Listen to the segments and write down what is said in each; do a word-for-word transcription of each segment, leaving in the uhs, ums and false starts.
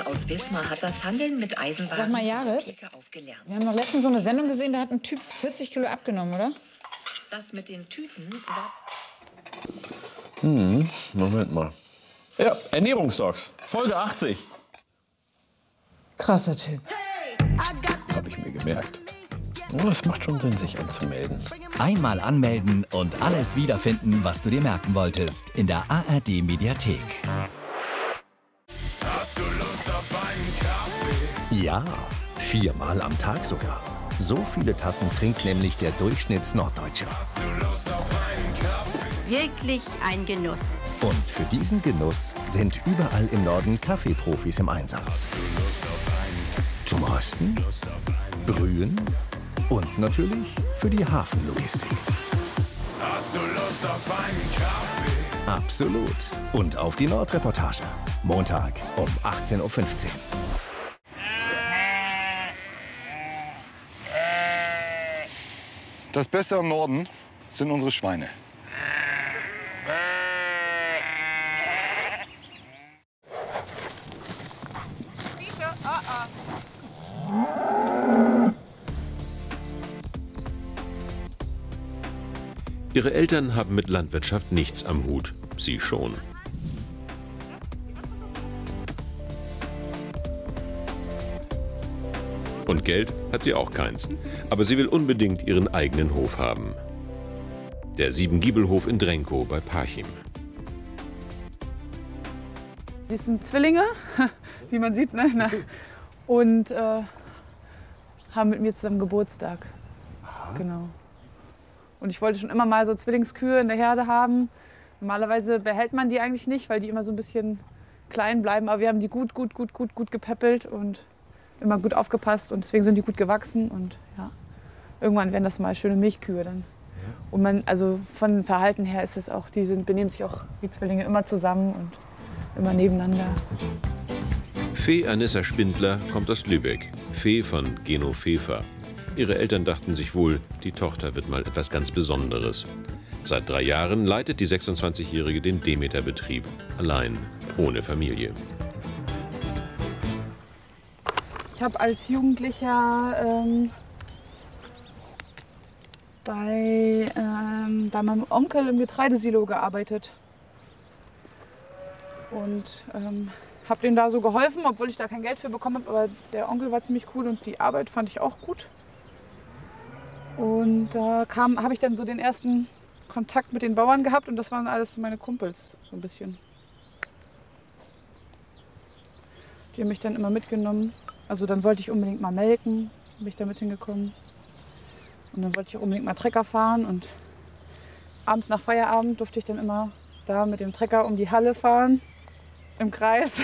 aus Wismar hat das Handeln mit Eisenwaren Sag mal, Jared, aufgelernt. wir haben noch letztens so eine Sendung gesehen, da hat ein Typ vierzig Kilo abgenommen, oder? Das mit den Tüten war... Hm, Moment mal. Ja, Ernährungsdocs, Folge achtzig. Krasser Typ. Habe ich mir gemerkt. Oh, es macht schon Sinn, sich anzumelden. Einmal anmelden und alles wiederfinden, was du dir merken wolltest. In der A R D-Mediathek. Hast du Lust auf einen Kaffee? Ja, viermal am Tag sogar. So viele Tassen trinkt nämlich der Durchschnittsnorddeutsche. Hast du Lust auf einen Kaffee? Wirklich ein Genuss. Und für diesen Genuss sind überall im Norden Kaffeeprofis im Einsatz. Zum Rösten, Brühen und natürlich für die Hafenlogistik. Hast du Lust auf einen Kaffee? Absolut. Und auf die Nordreportage. Montag um achtzehn Uhr fünfzehn. Das Beste am Norden sind unsere Schweine. Ihre Eltern haben mit Landwirtschaft nichts am Hut. Sie schon. Und Geld hat sie auch keins. Aber sie will unbedingt ihren eigenen Hof haben. Der Siebengiebelhof in Drenkow bei Parchim. Die sind Zwillinge, wie man sieht, ne? Und äh, haben mit mir zusammen Geburtstag. Aha. Genau. Und ich wollte schon immer mal so Zwillingskühe in der Herde haben. Normalerweise behält man die eigentlich nicht, weil die immer so ein bisschen klein bleiben. Aber wir haben die gut, gut, gut, gut, gut gepäppelt und immer gut aufgepasst. Und deswegen sind die gut gewachsen. Und ja, irgendwann werden das mal schöne Milchkühe dann. Und man, also von Verhalten her ist es auch, die sind, benehmen sich auch wie Zwillinge immer zusammen und immer nebeneinander. Fee Anissa Spindler kommt aus Lübeck. Fee von Geno Fefer. Ihre Eltern dachten sich wohl, die Tochter wird mal etwas ganz Besonderes. Seit drei Jahren leitet die sechsundzwanzigjährige den Demeter-Betrieb. Allein, ohne Familie. Ich habe als Jugendlicher ähm, bei, ähm, bei meinem Onkel im Getreidesilo gearbeitet. Und ähm, habe dem da so geholfen, obwohl ich da kein Geld für bekommen habe. Aber der Onkel war ziemlich cool und die Arbeit fand ich auch gut. Und da kam, habe ich dann so den ersten Kontakt mit den Bauern gehabt und das waren alles so meine Kumpels, so ein bisschen. Die haben mich dann immer mitgenommen. Also dann wollte ich unbedingt mal melken, bin ich da mit hingekommen. Und dann wollte ich auch unbedingt mal Trecker fahren und abends nach Feierabend durfte ich dann immer da mit dem Trecker um die Halle fahren, im Kreis.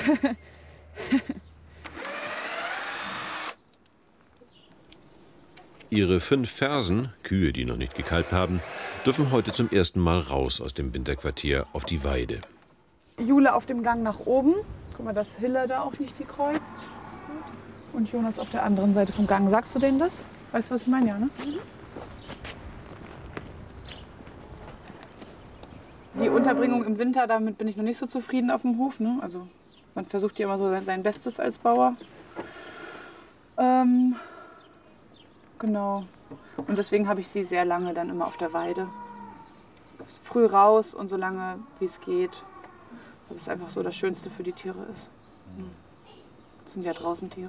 Ihre fünf Fersen, Kühe, die noch nicht gekalbt haben, dürfen heute zum ersten Mal raus aus dem Winterquartier auf die Weide. Jule auf dem Gang nach oben. Guck mal, dass Hille da auch nicht die kreuzt. Und Jonas auf der anderen Seite vom Gang. Sagst du denen das? Weißt du, was ich meine, ja, ne? Die Unterbringung im Winter, damit bin ich noch nicht so zufrieden auf dem Hof. Ne? Also man versucht ja immer so sein Bestes als Bauer. Ähm, genau. Und deswegen habe ich sie sehr lange dann immer auf der Weide. Früh raus und so lange wie es geht. Weil es einfach so das Schönste für die Tiere ist. Das sind ja draußen Tiere.